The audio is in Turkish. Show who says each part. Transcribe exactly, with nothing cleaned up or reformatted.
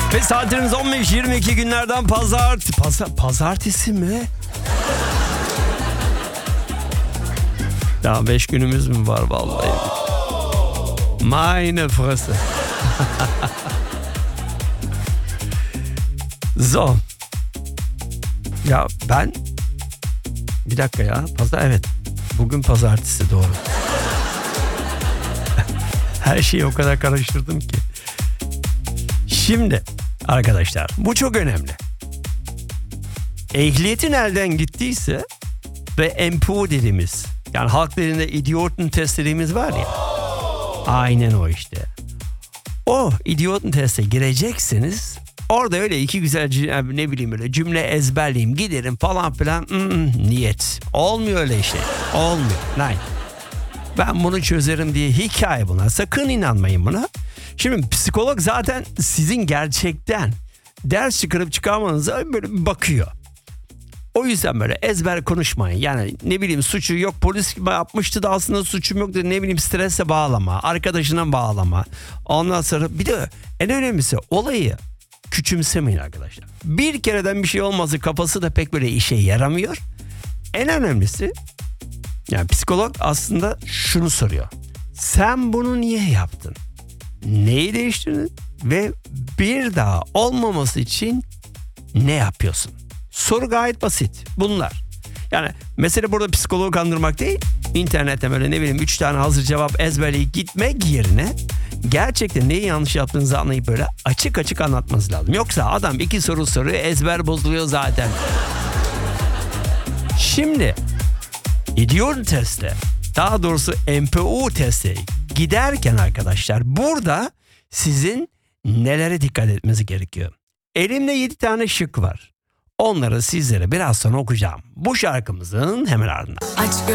Speaker 1: Ve saatlerimiz on beş yirmi iki günlerden pazart Pazar pazartesi mi? Daha beş günümüz mü var vallahi? Meine Fresse. So. Ya ben bir dakika ya. Pazar evet. Bugün pazartesi doğru. Her şeyi o kadar karıştırdım ki. Şimdi arkadaşlar bu çok önemli. Ehliyetin elden gittiyse ve M P O dediğimiz, yani halk dilinde idioten test dediğimiz var ya. Aynen o işte. O idioten teste girecekseniz orada öyle iki güzel ne bileyim öyle cümle ezberleyeyim giderim falan filan hmm, niyet. Olmuyor öyle şey. Olmuyor. Nein. Ben bunu çözerim diye hikaye buna. Sakın inanmayın buna. Şimdi psikolog zaten sizin gerçekten ders çıkarıp çıkarmanıza böyle bir bakıyor. O yüzden böyle ezber konuşmayın. Yani ne bileyim suçu yok polis yapmıştı da aslında suçum yok da ne bileyim strese bağlama. Arkadaşına bağlama. Ondan sonra bir de en önemlisi olayı küçümsemeyin arkadaşlar. Bir kereden bir şey olması kafası da pek böyle işe yaramıyor. En önemlisi yani psikolog aslında şunu soruyor. Sen bunu niye yaptın? Neyi değiştirdin? Ve bir daha olmaması için ne yapıyorsun? Soru gayet basit. Bunlar. Yani mesele burada psikoloğu kandırmak değil. İnternette böyle ne bileyim üç tane hazır cevap ezberleyip gitmek yerine gerçekten neyi yanlış yaptığınızı anlayıp böyle açık açık anlatmanız lazım. Yoksa adam iki soru soruyor, ezber bozuluyor zaten. Şimdi idioten testte, daha doğrusu M P O testi giderken arkadaşlar burada sizin nelere dikkat etmeniz gerekiyor? Elimde yedi tane şık var. Onları sizlere biraz sonra okuyacağım. Bu şarkımızın hemen ardından.
Speaker 2: Aç